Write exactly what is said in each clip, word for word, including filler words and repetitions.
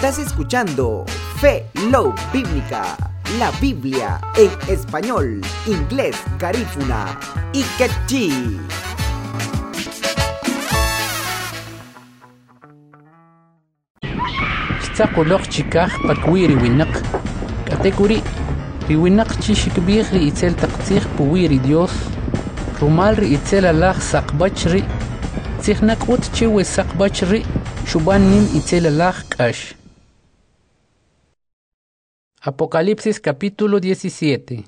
Estás escuchando Fe Love Bíblica, la Biblia en español, inglés, garífuna y quechí. Stakuloq chikaj pakwiri winak, katekuri, riwinak chishikbir ri itzel taqtij puwiri Dios, rumal ri itzel Allah saqbachri, tzihnakwut chiwe saqbachri, shuban nim itzel Allah kash. Apocalipsis capítulo diecisiete.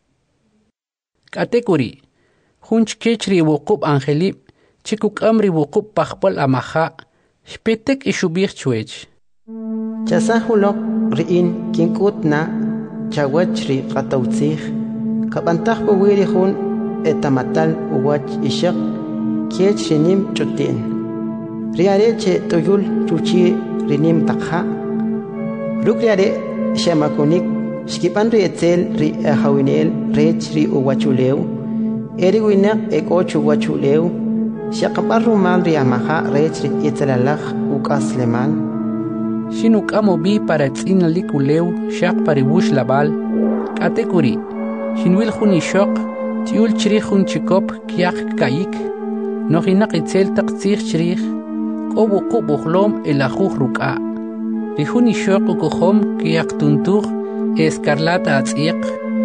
Katekuri, hunch kechri wukub angelib, chikuk amri wukub pachpal amaha, shpetek ishubir chwech. Chasahulok riin kinkut na chawachri qatawtsih kabantaj puwiri hun etamatal uwach ishak kiech rinim chutin riare che toyul chuchi rinim takha rukriare shamakunik shkipan ri etzel ri ahawinel rech ri uwachuleu eriwinak ekochu wachuleu shaqaparru mal ri amaha rech ri etzelalaj ukaslemal Shinuk amo bi para tzina likuleu, shak paribush labal, katekuri, shinwil juni shok, tiul chirich hun chikop, kiak kayik, nohinak itzel taktzir chirich, kobu kubuhlom el ajuj ruka. Rihuni shok ukuhom, kiak tuntur, escarlata atziek,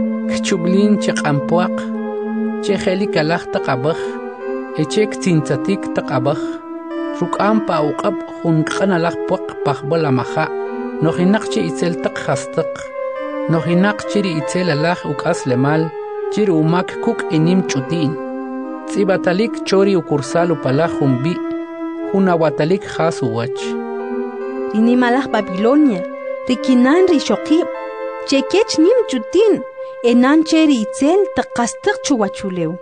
kchublin chek ampuak, chehelik alach takabach, echek tintzatik takabach. Rukam pa uqab hun qanalaq puq paqbala maha nohinaqchi itzel taq khastaq nohinaqchi itzel alah uqas lemal chiri umak kuk inim chutin tsibatalik chori ukursal upala humbi hunawatalik khas uwach inimalah Babilonia rikinan rishoqib chekech nim chutin enan cheri itzel taqastaq chuwachuleu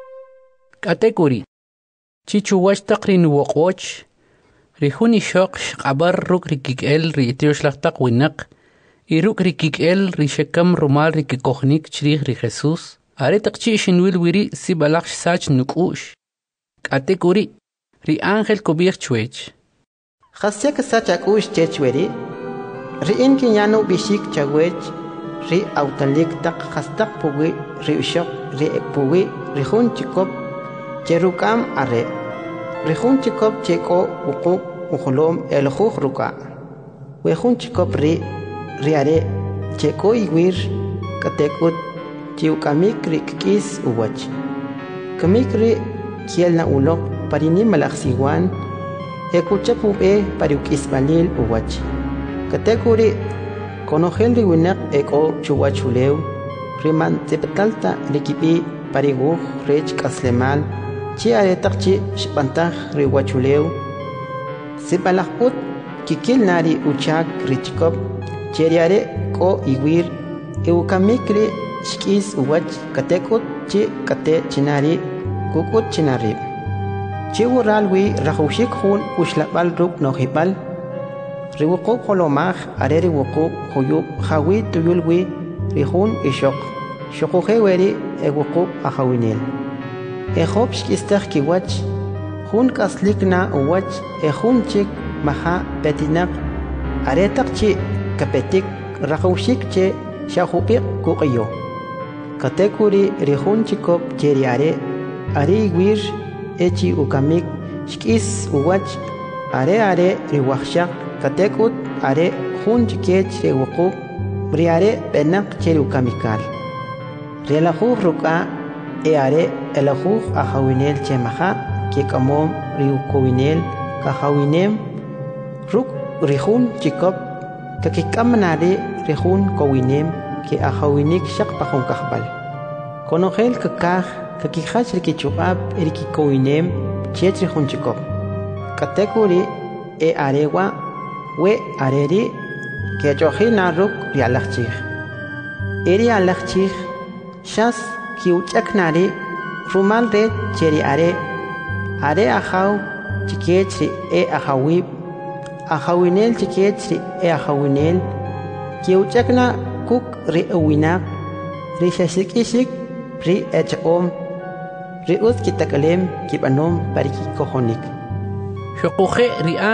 katekuri chichuwach taqrin woqwoch Rihuni shok shqabar ruk rikikel ri itioshlaqtaq winak y ruk rikikel ri shekam rumal rikikohnik chrih ri Jesús are taqchi shinwil wiri si balaq sach nukush katekuri ri ángel kubir chwech khasyak sach akush chechweri ri inki yano bishik chawech ri autalik taq khastaq puwi ri ushok ri puwi ri hun chikop cherukam are Rihun chikop cheko ukuk ukulom el juj ruka. Wehun chikop ri riare cheko iwir katekut chiukamik ri kis uwach. Kamik ri kiel na ulok parini malaksiwan ekuchapu e pariukis balil uwach. Katekuri konogel ri winak eko chuwachuleu riman tepetalta rikipi pariguj rech kaslemal Chi aretakchi shpantaj riwachuleu Sipalakput kikil nari uchak richkop Cheriare ko iwir Eukamikri shkis uwach katekut chi kate chinari kukut chinari Chi uralwi rahushik hun ushlapal ruk nohipal Riwukuk holomaj are riwukuk huyub hawi tuyulwi rihun ishok Shokujeweri ewukuk ahawinil Ejob shkistach kiwach, hun kaslikna uwach, ejun chik maha petinak, aretak chi kapetik, rahushik che shahupik kukiyo. Katekuri rihun chikop cheriare, ari wir echi ukamik, shkis uwach, are are riwachshak, katekut are hun chikech rewukuk, briare penak cheri ukamikal. Relahuj ruka, e are el ajuj ahawinel chemaha que kamom riukowinel kahawinem ruk rihun chikop kakikamnare rihun kowinem que ahawinik shak pahon kahbal konogel kakaj kakihach rikichubab erikikowinem chet rihun chikop katekuri e arewa we areri que achohil na ruk rialachchij eri alachchij shas Kiuchak nari rumal de cheri are are ahaw chikechri e ahawib ahawinel chikechri e ahawinel kiuchakna kuk ri uwinak ri shashikishik ri echom ri us kitakalem kibanom pariki kohonik Shokuje ri